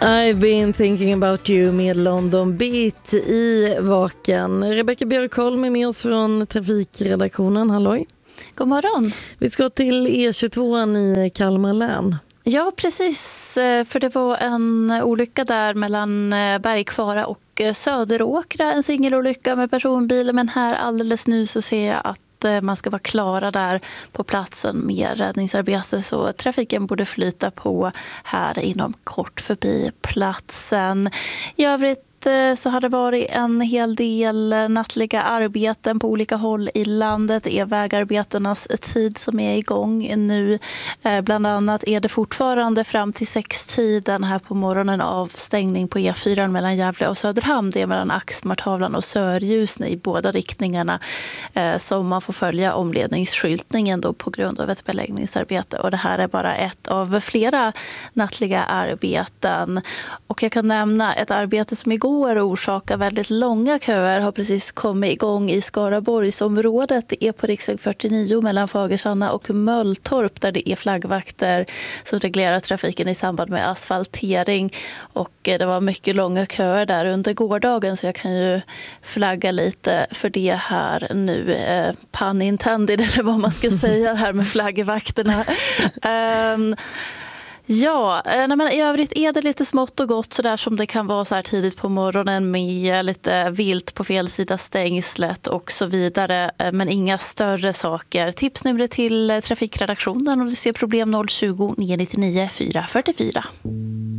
I've been thinking about you med London Beat i Vaken. Rebecka Björkholm är med oss från trafikredaktionen. Halloj. God morgon. Vi ska till E22 i Kalmar län. Ja, precis. För det var en olycka där mellan Bergkvara och Söderåkra. En singelolycka med personbil. Men här alldeles nu så ser jag att man ska vara klara där på platsen med räddningsarbete, så trafiken borde flyta på här inom kort förbi platsen. I övrigt så har det varit en hel del nattliga arbeten på olika håll i landet. Det är vägarbetarnas tid som är igång nu. Bland annat är det fortfarande fram till 6-tiden här på morgonen avstängning på E4 mellan Gävle och Söderhamn. Det är mellan Axmartavlan och Sörljusne i båda riktningarna som man får följa omledningsskyltningen då på grund av ett beläggningsarbete. Och det här är bara ett av flera nattliga arbeten. Och jag kan nämna ett arbete som igår orsakar väldigt långa köer har precis kommit igång i Skaraborgsområdet. Det är på riksväg 49 mellan Fagersanna och Mölltorp där det är flaggvakter som reglerar trafiken i samband med asfaltering. Och det var mycket långa köer där under gårdagen, så jag kan ju flagga lite för det här nu. Pun intended eller vad man ska säga här med flaggvakterna. Ja, men i övrigt är det lite smått och gott så där som det kan vara så här tidigt på morgonen med lite vilt på fel sida stängslet och så vidare, men inga större saker. Tipsnumret till trafikredaktionen om du ser problem 020 999 444.